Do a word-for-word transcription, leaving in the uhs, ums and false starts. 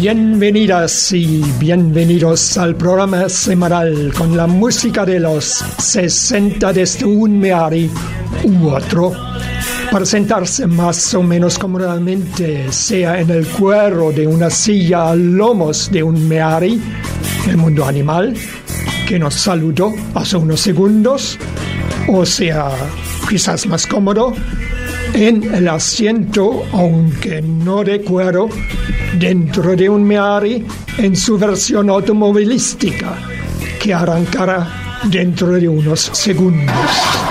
Bienvenidas y bienvenidos al programa semanal con la música de los sesenta desde un meari u otro. Para sentarse más o menos cómodamente, sea en el cuero de una silla a lomos de un meari, el mundo animal, que nos saludó hace unos segundos, o sea, quizás más cómodo, en el asiento, aunque no de cuero, dentro de un meari en su versión automovilística, que arrancará dentro de unos segundos.